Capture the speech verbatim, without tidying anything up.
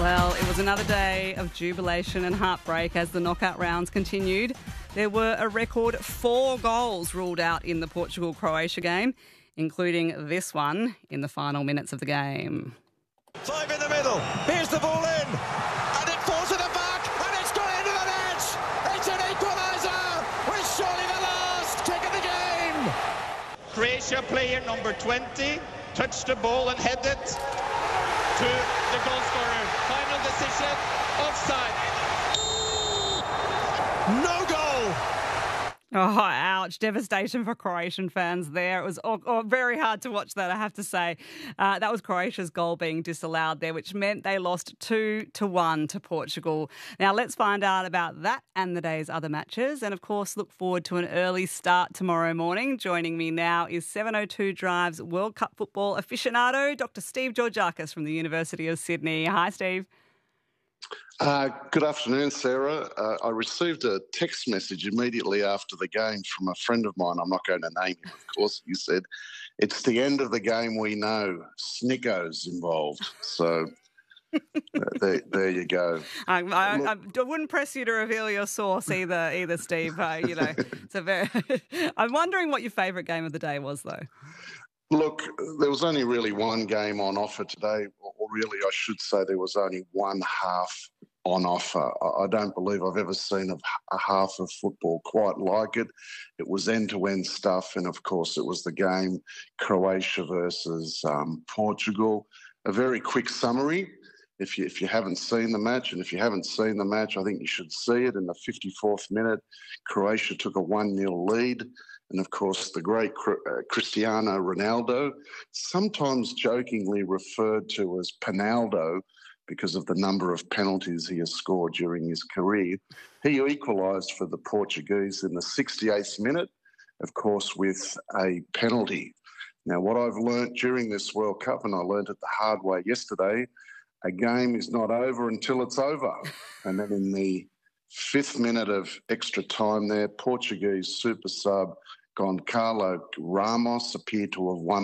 Well, it was another day of jubilation and heartbreak as the knockout rounds continued. There were a record four goals ruled out in the Portugal-Croatia game, including this one in the final minutes of the game. Five in the middle. Here's the ball in. And it falls to the back. And it's gone into the net. It's an equaliser. With surely the last kick of the game. Croatia player number twenty touched the ball and headed to the goal scorer. Final decision, offside. No goal. Oh, ouch. Devastation for Croatian fans there. It was oh, oh, very hard to watch that, I have to say. Uh, that was Croatia's goal being disallowed there, which meant they lost two to one to Portugal. Now, let's find out about that and the day's other matches. And, of course, look forward to an early start tomorrow morning. Joining me now is seven oh two Drive's World Cup football aficionado, Doctor Steve Georgakis from the University of Sydney. Hi, Steve. Uh, good afternoon, Sarah. Uh, I received a text message immediately after the game from a friend of mine. I'm not going to name him, of course. He said, it's the end of the game, we know. Snicko's involved. So uh, there, there you go. I, I, I, I wouldn't press you to reveal your source either, either Steve. Uh, you know, it's a very. I'm wondering what your favourite game of the day was, though. Look, there was only really one game on offer today, or really I should say there was only one half on offer. I don't believe I've ever seen a half of football quite like it. It was end-to-end stuff, and of course it was the game Croatia versus um, Portugal. A very quick summary. If you, if you haven't seen the match, and if you haven't seen the match, I think you should see it. In the fifty-fourth minute, Croatia took a one nil lead. And, of course, the great Cristiano Ronaldo, sometimes jokingly referred to as Penaldo because of the number of penalties he has scored during his career, he equalised for the Portuguese in the sixty-eighth minute, of course, with a penalty. Now, what I've learnt during this World Cup, and I learnt it the hard way yesterday, a game is not over until it's over. And then in the fifth minute of extra time there, Portuguese super sub Goncalo Ramos appeared to have won